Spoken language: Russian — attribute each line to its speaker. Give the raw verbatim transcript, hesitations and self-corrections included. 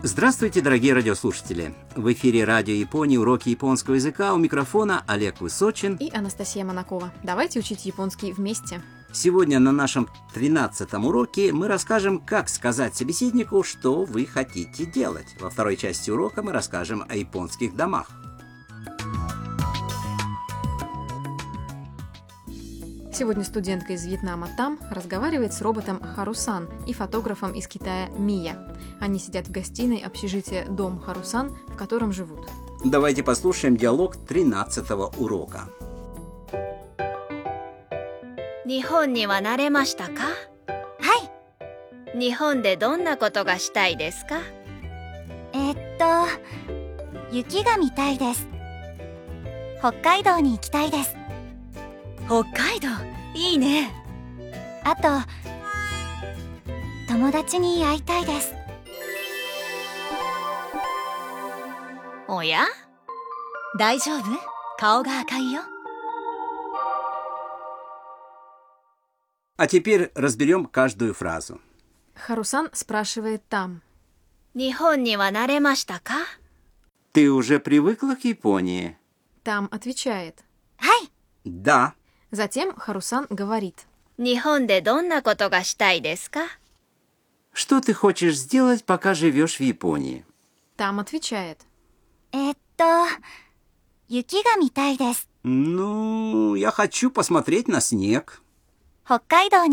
Speaker 1: Здравствуйте, дорогие радиослушатели! В эфире Радио Японии, уроки японского языка. У микрофона Олег Высочин
Speaker 2: и Анастасия Монакова. Давайте учить японский вместе.
Speaker 1: Сегодня на нашем тринадцатом уроке мы расскажем, как сказать собеседнику, что вы хотите делать. Во второй части урока мы расскажем о японских домах.
Speaker 2: Сегодня студентка из Вьетнама Там разговаривает с роботом Харусан и фотографом из Китая Мия. Они сидят в гостиной общежития Дом Харусан, в котором живут.
Speaker 1: Давайте послушаем диалог тринадцатого урока.
Speaker 3: 日本には慣れましたか？はい。日本でどんなことがしたいですか？
Speaker 4: えっと、雪が見たいです。北海道に行きたいです。
Speaker 3: 北海道、いいね。
Speaker 4: あと、友達に会いたいです。
Speaker 3: おや？大丈夫？顔が赤いよ。
Speaker 1: А теперь разберем каждую фразу.
Speaker 2: Харусан спрашивает Там.
Speaker 3: 日本には慣れましたか?
Speaker 1: Ты уже привыкла к Японии?
Speaker 2: Там отвечает.
Speaker 4: はい。
Speaker 1: Да.
Speaker 2: Затем Харусан говорит.
Speaker 3: 日本でどんなことがしたいですか?
Speaker 1: Что ты хочешь сделать, пока живешь в Японии?
Speaker 2: Там отвечает.
Speaker 4: えっと、雪が見たいです。
Speaker 1: Ну, я хочу посмотреть на снег.
Speaker 4: 北海道に